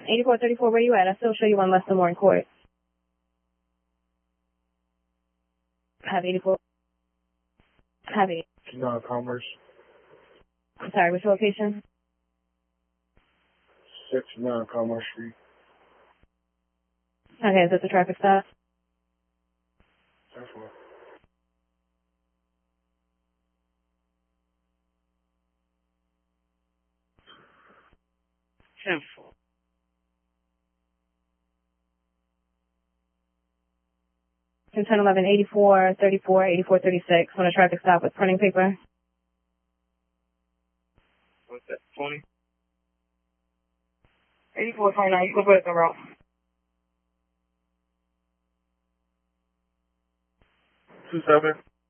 8434, where you at? I still show you one less than more in court. Have 84. Have 8. Non-commerce. I'm sorry, which location? 6 Non-Commerce Street. Okay, is this a traffic stop? That's what. Simple. In 1011, 8434, 8436, on a traffic stop with printing paper. What's that, 20? 8429, you can put it in the row. Two seven.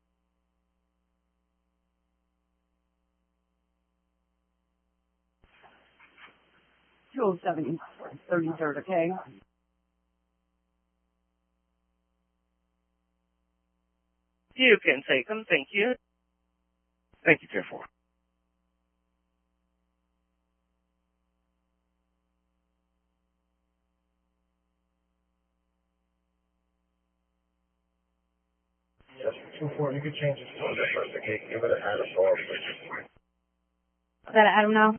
Two 07, 33rd, okay? You can take them, thank you. Thank you, 10-4. Yes, 2-4. You can change it to the first. Okay, give it an Adam or Is that an Adam now?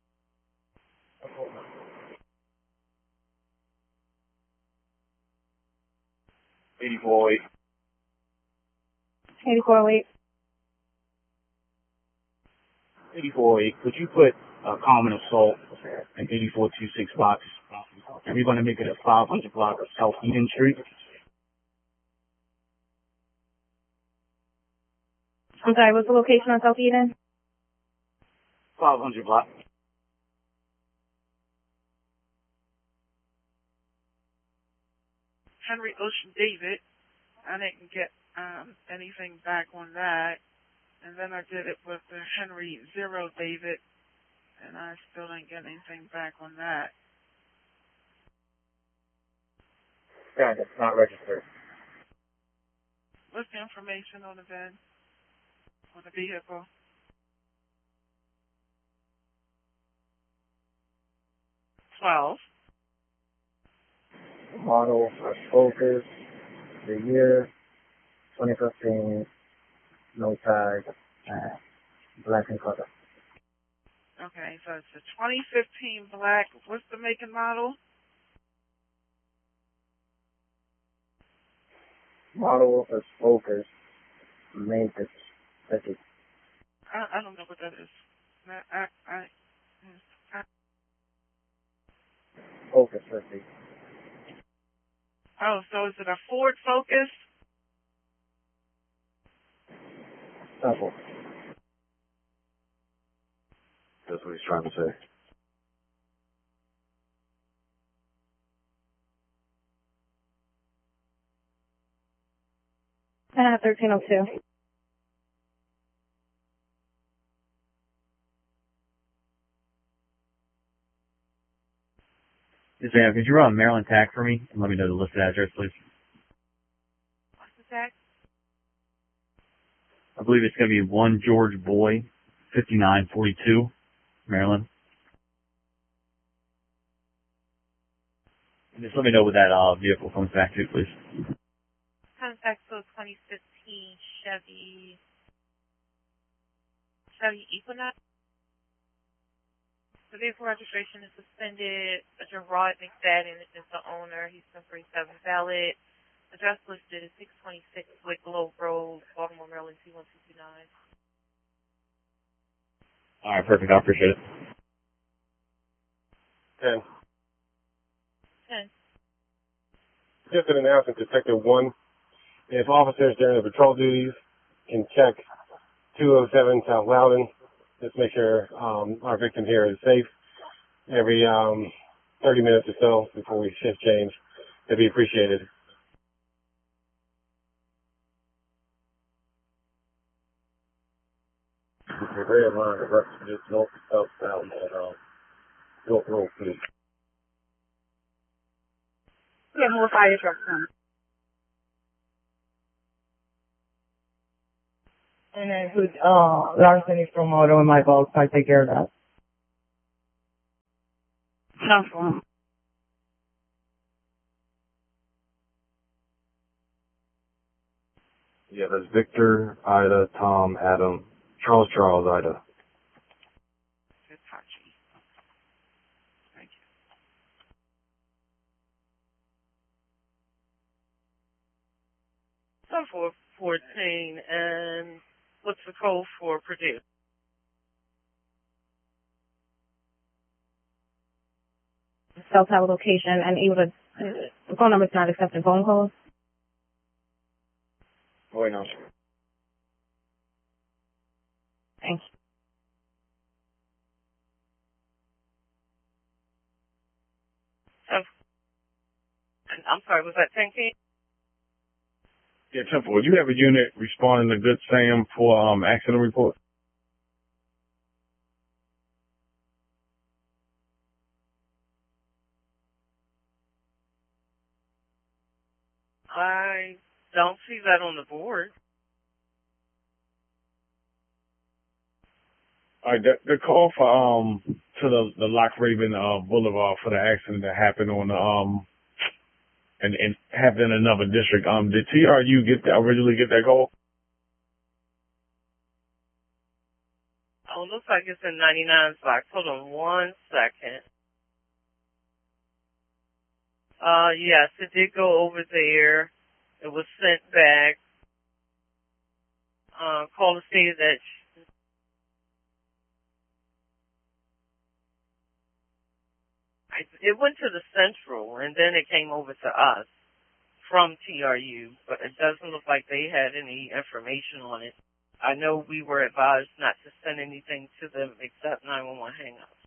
8408. 8408. 8408. Could you put common assault in 8426 box? And we're going to make it a 500 block of South Eden Street. I'm sorry, what's the location on South Eden? 500 block. Henry Ocean David. I didn't get anything back on that. And then I did it with the Henry Zero David, and I still didn't get anything back on that. Yeah, that's not registered. What's the information on the VIN? On the vehicle? $12. Model, Focus, the year, 2015, no tag, black and color. Okay, so it's a 2015 black. What's the make and model? Model is Focus, made this 50. I don't know what that is. Focus 50. Oh, so is it a Ford Focus? Simple. That's what he's trying to say. 1302. Yes, ma'am. Could you run Maryland TAC for me and let me know the listed address, please? What's the tax? I believe it's going to be 1 George Boy, 5942, Maryland. And just let me know what that vehicle comes back to, please. Comes back to a 2015 Chevy Equinox. The vehicle registration is suspended. Gerard McFadden is the owner. He's 1047 valid. Address listed is 626 Wicklow Road, Baltimore, Maryland, 21229. All right, perfect. I appreciate it. 10. 10. Just an announcement, Detective 1. If officers during the patrol duties can check 207 South Loudon, just make sure our victim here is safe every 30 minutes or so before we shift change. It'd be appreciated. The red line represents north and south at York Road, please. Yeah, more fire trucks coming. And then who, Larson is from Auto and my boss, I take care of that. No problem. Yeah, that's Victor, Ida, Tom, Adam, Charles, Ida. Hitachi. Thank you. So for 14, and what's the code for Purdue? Cell tower location and able to, the phone number's not accepting phone calls. Wait, no. Thank you. So, I'm sorry, was that 10K? Yeah, Temple, would you have a unit responding to Good Sam for accident report? I don't see that on the board. All right, the call for to the Lock Raven Boulevard for the accident that happened on and happened in another district. Did TRU originally get that call? Oh, it looks like it's in 99 box. Hold on 1 second. Yes, it did go over there. It was sent back. Caller stated that it went to the central, and then it came over to us from TRU, but it doesn't look like they had any information on it. I know we were advised not to send anything to them except 911 hangouts.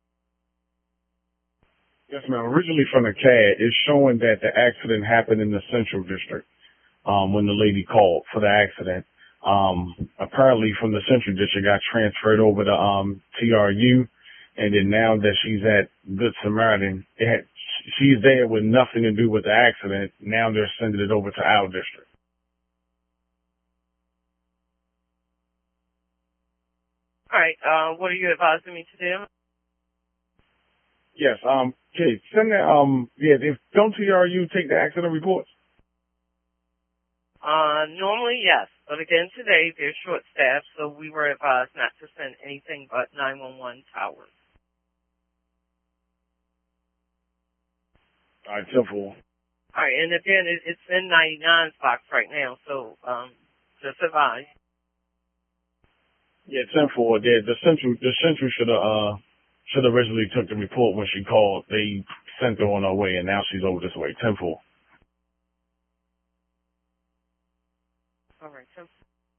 Yes, ma'am. Originally from the CAD, it's showing that the accident happened in the Central District when the lady called for the accident. Apparently from the Central District got transferred over to TRU, and then now that she's at Good Samaritan, she's there with nothing to do with the accident. Now they're sending it over to our district. All right, what are you advising me to do? Yes, okay, send that, don't TRU take the accident reports? Normally, yes, but again, today they're short-staffed, so we were advised not to send anything but 911 towers. All right, simple. All right, and again, it's in 99's box right now, so just advise. Yeah, 10-4. The central should have originally took the report when she called. They sent her on her way, and now she's over this way. 10-4. All right, so.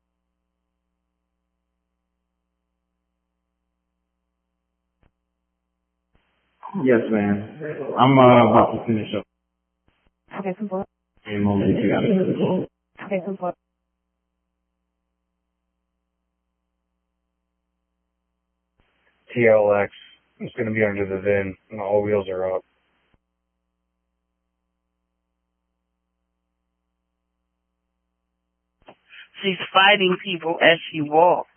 Yes, ma'am. I'm about to finish up. Okay, simple. In a moment, you got it. Okay, simple. TLX is going to be under the VIN, and all wheels are up. She's fighting people as she walks.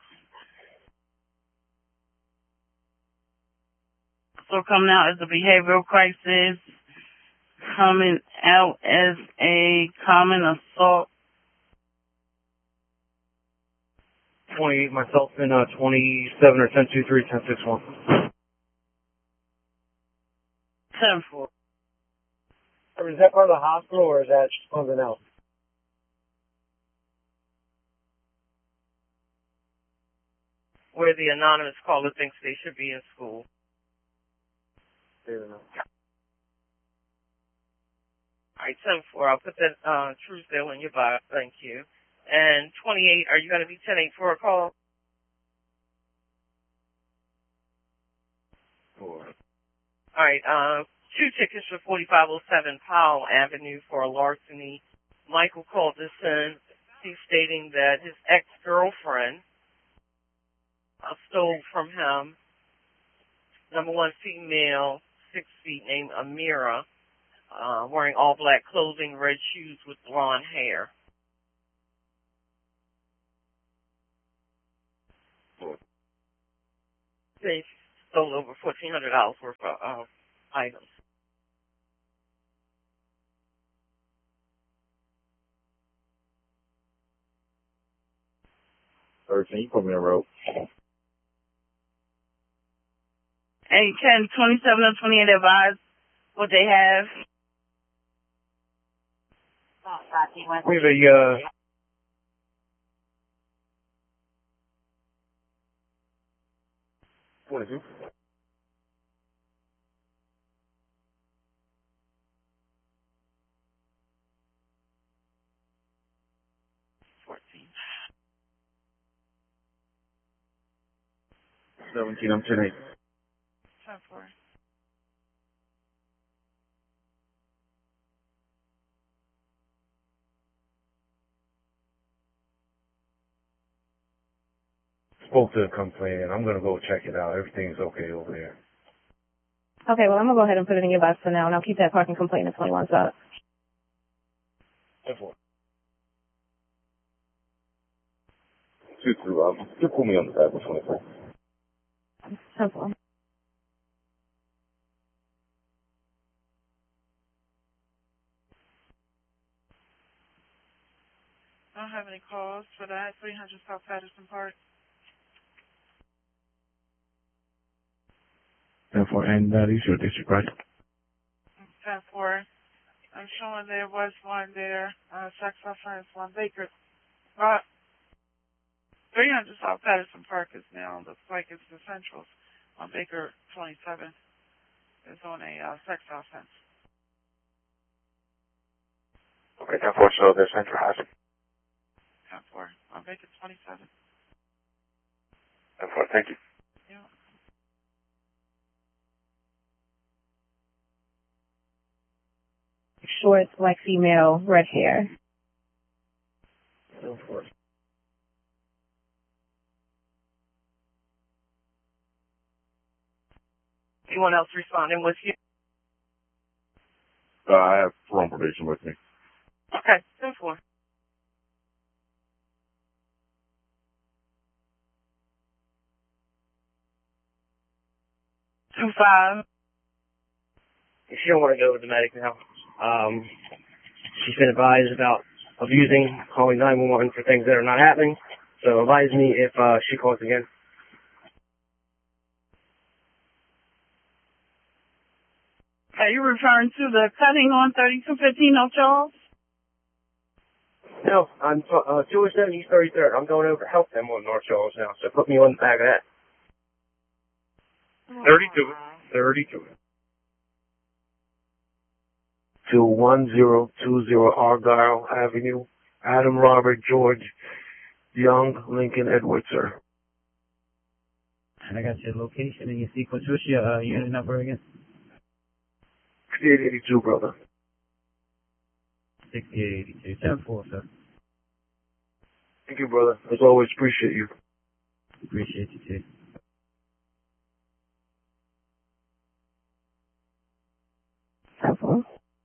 So coming out as a behavioral crisis, coming out as a common assault. 28, myself in 27 or 1023, 1061. 10-4. Is that part of the hospital, or is that something else? Where the anonymous caller thinks they should be in school. Alright, 10-4. I'll put that Truesdale in your box. Thank you. And 28, are you going to be 10-8 for a call? 4. Alright, 2 tickets for 4507 Powell Avenue for a larceny. Michael called this in. He's stating that his ex-girlfriend stole from him. Number 1 female, 6 feet, named Amira, wearing all black clothing, red shoes with blonde hair. 4. They stole over $1,400 worth of items. You put me on the road. And can 27 or 28 advise what they have? We have a, what is it? I'm 10-8. 10-4. Spoke to the complainant. I'm gonna go check it out. Everything's okay over there. Okay, well, I'm going to go ahead and put it in your box for now, and I'll keep that parking complaint at 21 South. 10-4. 2-2. You put me on the back with 24. 10-4. I don't have any calls for that. 300 South Patterson Park. 10-4. And that is your district, right? 10-4. I'm showing there was one there. Sex offense, one Baker. 300 South Patterson Park is now, looks like it's the Centrals. On Baker 27 is on a sex offense. Okay, 10-4. So they're centralized. 10-4. On Baker 27. 10-4. Thank you. Yeah. Short, black female, red hair. 10-4. Anyone else responding with you? I have parole probation with me. Okay, 10-4. She don't want to go with the medic now. She's been advised about abusing, calling 911 for things that are not happening. So advise me if she calls again. Are you referring to the cutting on 3215 Oak Charles? No, I'm 207 East 33rd. I'm going over to help them on North Charles now, so put me on the back of that. 32. To 1020 Argyle Avenue, Adam Robert George Young, Lincoln Edwards, sir. And I got your location and your sequence. What's your unit number again? 6882, brother. 6882. 10-4, sir. Thank you, brother. As always, appreciate you. Appreciate you, too. Helpful.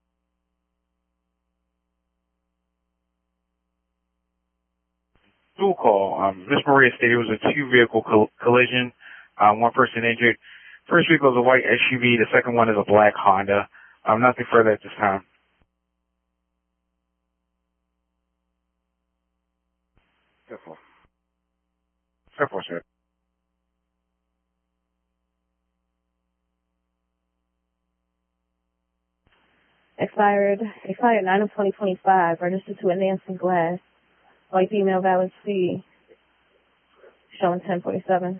Dual call. Miss Maria stated it was a two-vehicle collision. One person injured. First vehicle is a white SUV. The second one is a black Honda. Nothing further at this time. 10-4. 10-4, sir. Expired 9 of 2025, registered to a Nancy Glass. White female, valid C. Showing 1047.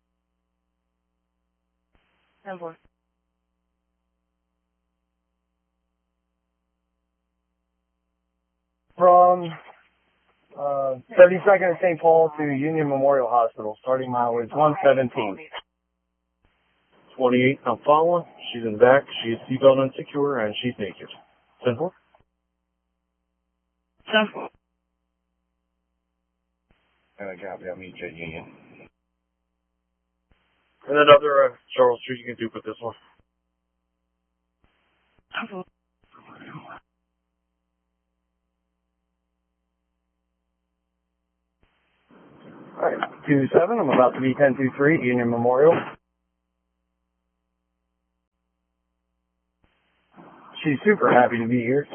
10-4. From 32nd and St. Paul to Union Memorial Hospital, starting mileage 117. 28, I'm following. She's in the back. She is seatbelt unsecure, and she's naked. 10-4. 10-4. And I got me at Union. And another Charles Street you can do with this one. 10-4. Alright, 2-7, I'm about to be 10-2-3, Union Memorial. She's super happy to be here.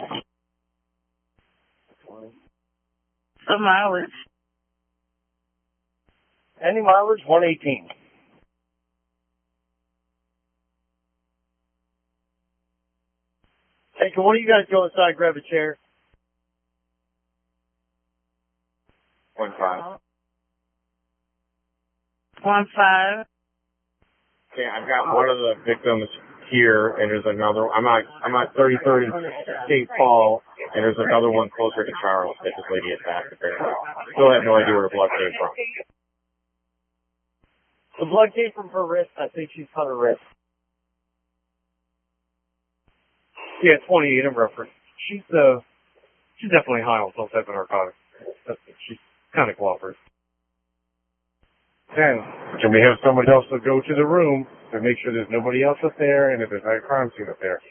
The mileage. Any mileage, 118. Hey, can one of you guys go inside and grab a chair? 1-5. 1-5. Okay, I've got one of the victims here, and there's another. I'm at 33rd and State Fall, and there's another one closer to Charles that this lady attacked. Apparently, still have no idea where the blood came from. The blood came from her wrist. I think she's cut her wrist. Yeah, 28 in reference. She's definitely high on some type of narcotic. She's kind of cooperative. 10. Can we have someone else to go to the room to make sure there's nobody else up there, and if there's not a crime scene up there?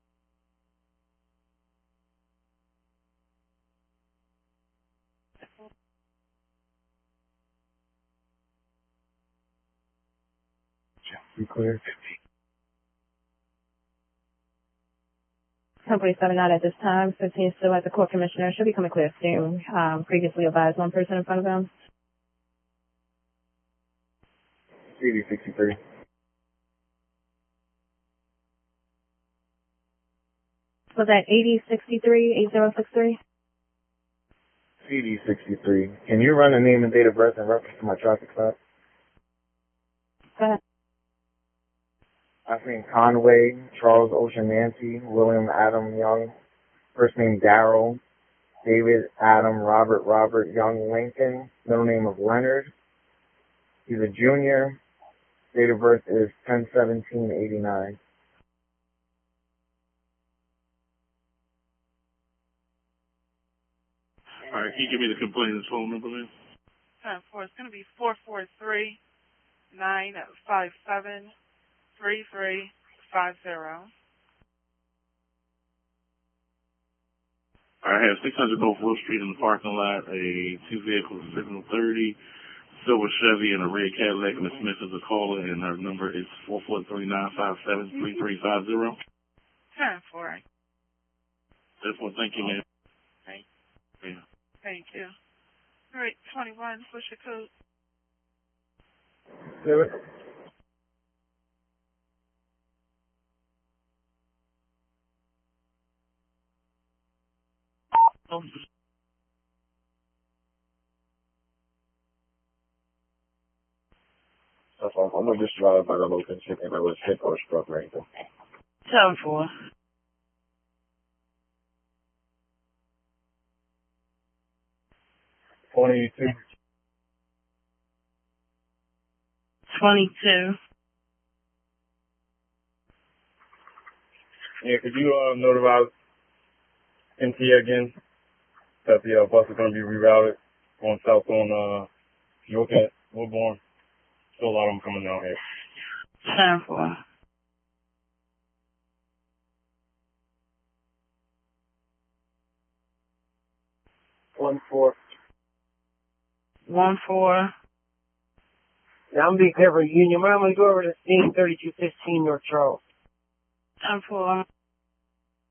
We clear. 1047 not at this time. 15 is still at the court commissioner. Should be coming clear soon. Previously advised one person in front of him. CD 63. Was that 8063? CD 63. Can you run the name and date of birth in reference to my traffic stop? Go ahead. Last name Conway, Charles Ocean Nancy, William Adam Young. First name Darrell, David Adam Robert Young Lincoln. Middle name of Leonard. He's a junior. Date of birth is 10/17/89. All right, can you give me the complainant's phone number, man? 10-4. It's going to be 443-957-3350. I have 600 North Will Street in the parking lot, two vehicles, signal 30, silver Chevy and a red Cadillac, and the Smith is a caller, and her number is 443-957-3350. 10-4. That's one. Thank you, man. Thank you. Yeah. Thank you. All right, 21, what's your code? Do it. That's all. I'm gonna just drive by the local ship if I was hit or struck or anything. 10-4. $22. 22. Yeah, could you notify MTA again that the bus is going to be rerouted going south on York at Woodbourne? Still a lot of them coming down here. 10-4. 1-4. 1-4. Now I'm being clear for Union. I'm going to go over to scene 3215 North Charles. 10-4.